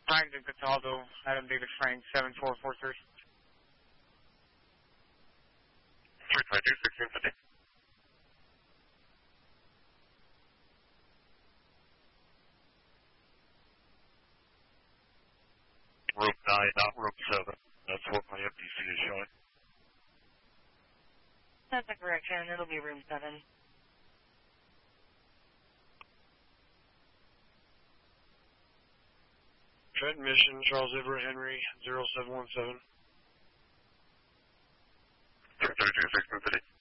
Brandon Cataldo, Adam David Frank, 7443. 322, 1650. Room 9, not room 7. That's what my FTC is showing. That's a correction. It'll be room 7. Transmission, Charles Everett Henry, 0717. 322, 1650.